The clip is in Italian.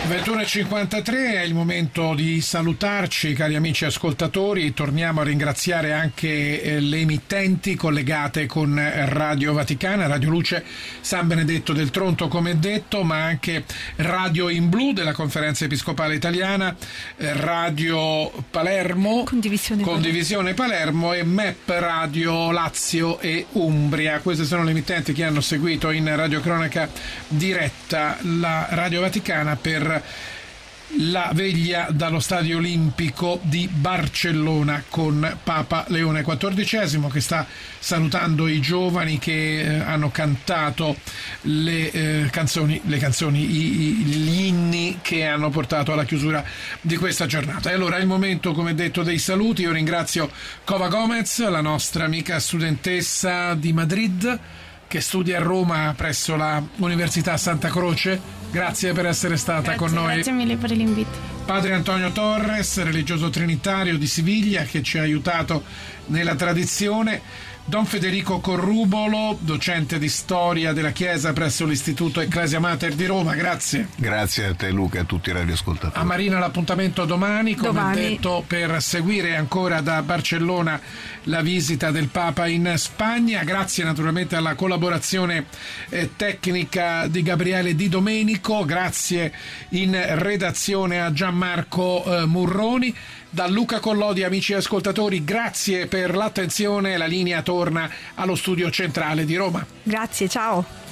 21:53 è il momento di salutarci, cari amici ascoltatori. Torniamo a ringraziare anche le emittenti collegate con Radio Vaticana, Radio Luce San Benedetto del Tronto, come detto, ma anche Radio in Blu della Conferenza Episcopale Italiana, Radio Palermo, Condivisione Palermo e MEP Radio Lazio e Umbria. Queste sono le emittenti che hanno seguito in radiocronaca diretta la Radio Vaticana per la veglia dallo Stadio Olimpico di Barcellona con Papa Leone XIV, che sta salutando i giovani che hanno cantato le canzoni, gli inni che hanno portato alla chiusura di questa giornata. E allora è il momento, come detto, dei saluti. Io ringrazio Cova Gomez, la nostra amica studentessa di Madrid che studia a Roma presso la Università Santa Croce. Grazie per essere stata con noi. Grazie mille per l'invito. Padre Antonio Torres, religioso trinitario di Siviglia, che ci ha aiutato nella tradizione. Don Federico Corrubolo, docente di storia della Chiesa presso l'Istituto Ecclesia Mater di Roma. Grazie. Grazie a te, Luca, e a tutti i radioascoltatori. A Marina l'appuntamento domani, come detto, per seguire ancora da Barcellona la visita del Papa in Spagna. Grazie naturalmente alla collaborazione tecnica di Gabriele Di Domenico. Grazie in redazione a Gianmarco Murroni. Da Luca Collodi, amici ascoltatori, grazie per l'attenzione. La linea torna allo studio centrale di Roma. Grazie, ciao.